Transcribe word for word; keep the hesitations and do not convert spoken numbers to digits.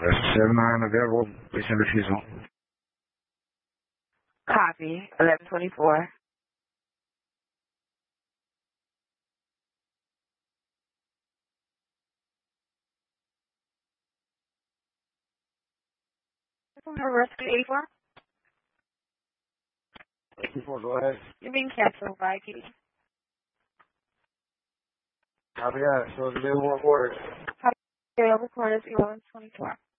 seven nine available. Patient refusal. Copy. eleven twenty-four. Rescue eighty-four. eighty-four, go ahead. You're being canceled by Kitty. Copy that. So it's available on board. Copy. Available quarters eleven twenty-four.